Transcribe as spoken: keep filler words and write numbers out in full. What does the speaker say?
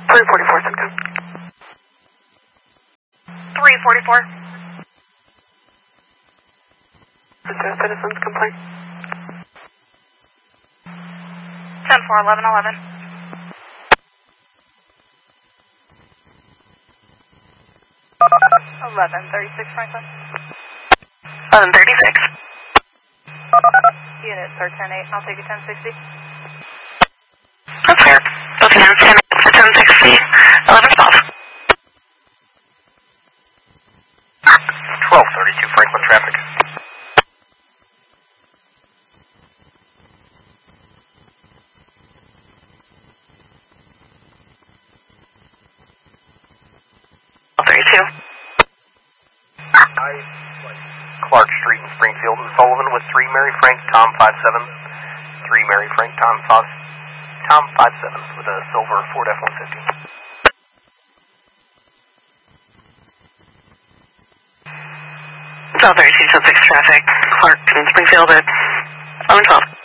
three forty-four, Simcoe. three forty-four. Is there a citizen's complaint? ten four, eleven eleven. eleven thirty-six, Franklin. eleven thirty-six. Unit, sir, ten eight. I'll take a ten sixty. That's fair. Both units, ten eight for ten sixty. eleven twelve. twelve thirty-two, Franklin traffic. thirty-two. I, Clark Street in Springfield and Sullivan with three Mary Frank, Tom five seven. three Mary Frank, Tom five, Tom five seven with a silver Ford F one fifty. twelve thirty-two, so six traffic. Clark in Springfield at eleven twelve.